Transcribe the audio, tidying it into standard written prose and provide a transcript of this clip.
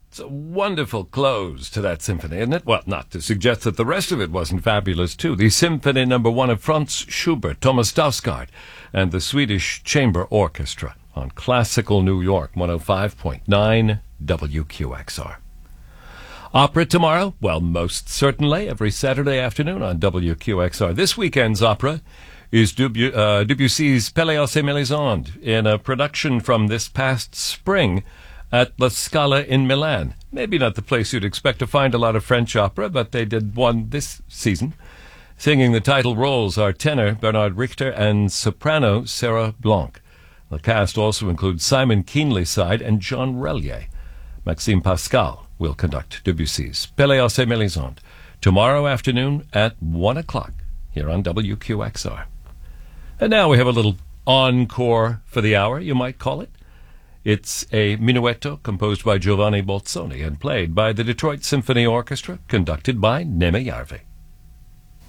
It's a wonderful close to that symphony, isn't it? Well, not to suggest that the rest of it wasn't fabulous, too. The Symphony No. 1 of Franz Schubert, Thomas Dausgaard, and the Swedish Chamber Orchestra on Classical New York, 105.9 WQXR. Opera tomorrow? Well, most certainly, every Saturday afternoon on WQXR. This weekend's opera is Debussy's Pelléas et Mélisande in a production from this past spring at La Scala in Milan. Maybe not the place you'd expect to find a lot of French opera, but they did one this season. Singing the title roles are tenor Bernard Richter and soprano Sarah Blanc. The cast also includes Simon Keenlyside and John Relier. Maxime Pascal will conduct Debussy's Pelléas et Mélisande tomorrow afternoon at 1 o'clock here on WQXR. And now we have a little encore for the hour, you might call it. It's a minuetto composed by Giovanni Bolzoni and played by the Detroit Symphony Orchestra, conducted by Neme Järvi.